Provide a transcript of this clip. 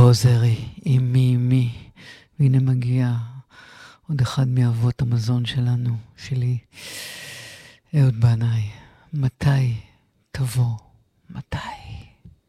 עוזרי, אמי. והנה מגיע עוד אחד מאבות המזון שלנו, שלי, אהוד בנאי. מתי תבוא? מתי?